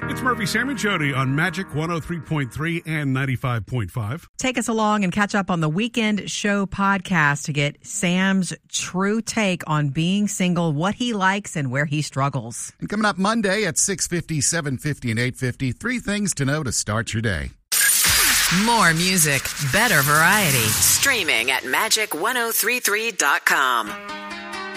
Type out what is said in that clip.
It's Murphy, Sam, and Jody on Magic 103.3 and 95.5. Take us along and catch up on the Weekend Show podcast to get Sam's true take on being single, what he likes, and where he struggles. And coming up Monday at 6:50, 7:50, and 8:50, 3 things to know to start your day. More music, better variety. Streaming at magic1033.com.